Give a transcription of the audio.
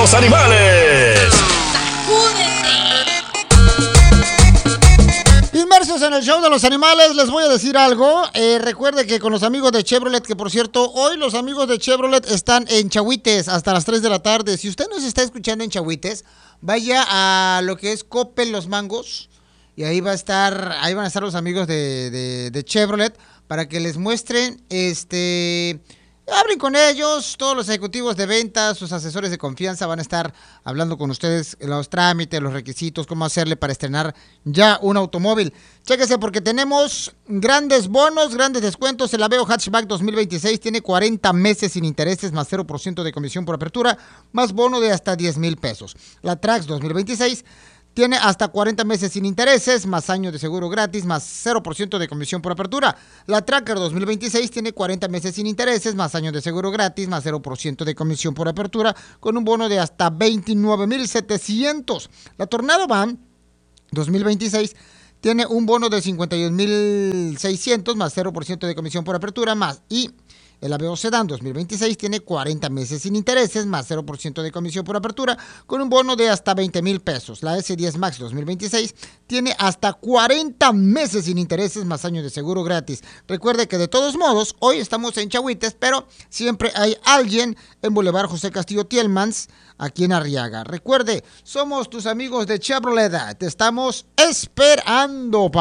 los animales. Inmersos en el show de los animales, les voy a decir algo. Recuerde que con los amigos de Chevrolet, que por cierto, hoy los amigos de Chevrolet están en Chahuites hasta las 3 de la tarde. Si usted nos está escuchando en Chahuites, vaya a lo que es Coppel Los Mangos y ahí van a estar los amigos de Chevrolet para que les muestren, hablen con ellos, todos los ejecutivos de ventas, sus asesores de confianza van a estar hablando con ustedes los trámites, los requisitos, cómo hacerle para estrenar ya un automóvil. Chéquese porque tenemos grandes bonos, grandes descuentos. El Aveo Hatchback 2026 tiene 40 meses sin intereses más 0% de comisión por apertura, más bono de hasta 10,000 pesos. La Trax 2026 tiene hasta 40 meses sin intereses, más años de seguro gratis, más 0% de comisión por apertura. La Tracker 2026 tiene 40 meses sin intereses, más años de seguro gratis, más 0% de comisión por apertura, con un bono de hasta 29,700. La Tornado Van 2026 tiene un bono de 51,600, más 0% de comisión por apertura, más el Aveo Sedan 2026 tiene 40 meses sin intereses, más 0% de comisión por apertura, con un bono de hasta 20,000 pesos. La S10 Max 2026 tiene hasta 40 meses sin intereses, más años de seguro gratis. Recuerde que de todos modos, hoy estamos en Chahuites, pero siempre hay alguien en Boulevard José Castillo Tielmans, aquí en Arriaga. Recuerde, somos tus amigos de Chevrolet. Te estamos esperando,